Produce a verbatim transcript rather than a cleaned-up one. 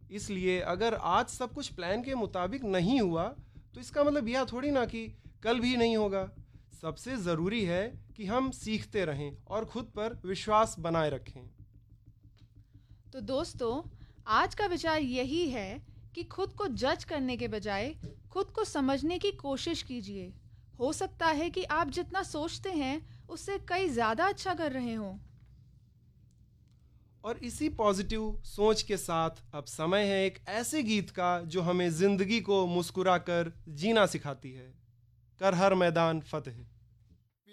इसलिए अगर आज सब कुछ प्लान के मुताबिक नहीं हुआ तो इसका मतलब यह थोड़ी ना कि कल भी नहीं होगा। सबसे ज़रूरी है कि हम सीखते रहें और खुद पर विश्वास बनाए रखें। तो दोस्तों, आज का विचार यही है कि खुद को जज करने के बजाय खुद को समझने की कोशिश कीजिए। हो सकता है कि आप जितना सोचते हैं उससे कई ज़्यादा अच्छा कर रहे हों। और इसी पॉजिटिव सोच के साथ अब समय है एक ऐसे गीत का जो हमें जिंदगी को मुस्कुराकर जीना सिखाती है। कर हर मैदान फतेह।